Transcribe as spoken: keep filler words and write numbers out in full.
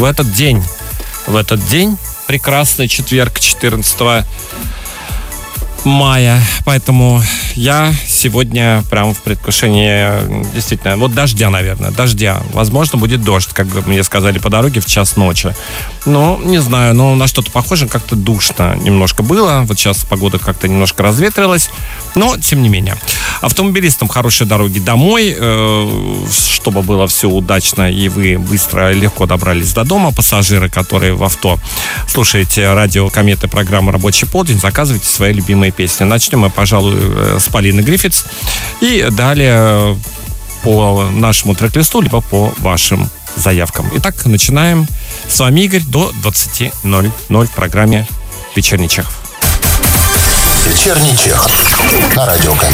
В этот день, в этот день, прекрасный четверг, четырнадцатого мая. Поэтому я сегодня прям в предвкушении, действительно, вот дождя, наверное, дождя. Возможно, будет дождь, как мне сказали по дороге в час ночи. Ну, не знаю, но на что-то похоже, как-то душно немножко было. Вот сейчас погода как-то немножко разветрилась, но тем не менее. Автомобилистам хорошей дороги домой, э, чтобы было все удачно и вы быстро и легко добрались до дома. Пассажиры, которые в авто слушаете радио Кометы, программу «Рабочий полдень», заказывайте свои любимые песни. Начнем мы, пожалуй, с Полины Гриффитс и далее по нашему трек-листу, либо по вашим заявкам. Итак, начинаем. С вами Игорь до двадцати ноль-ноль в программе «Вечерний Чехов». Вечерний Чехов на радио Комета.